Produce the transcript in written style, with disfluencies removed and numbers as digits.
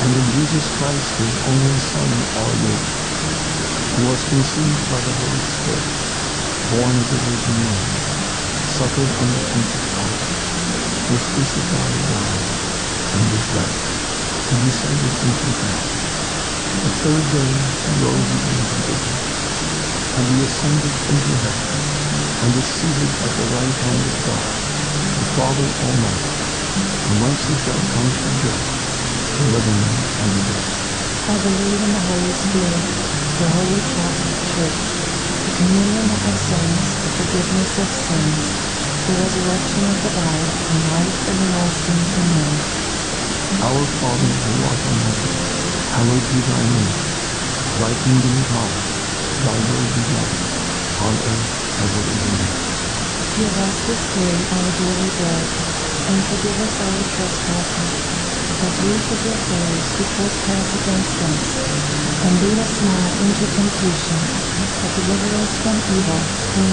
and in Jesus Christ, his only Son, our Lord, who was conceived by the Holy Spirit, born of the Virgin Mary, suffered under Pontius Pilate, was crucified, died, and was buried. He descended into the ground. The third day he rose again from the dead, and he ascended into heaven, and is seated at the right hand of God, the Father Almighty, from whence he shall come to judge the living and the dead. I believe in the Holy Spirit, the Holy Catholic Church, the communion of saints, the forgiveness of sins, the resurrection of the body, and life everlasting. Amen. Our Father, who art in heaven, hallowed be thy name. Thy kingdom come, thy will be done, on earth as it is in heaven. Give us this day our daily bread, and forgive us our trespasses, as we forgive those who trespass against us. And lead us not into temptation, but deliver us from evil. Amen.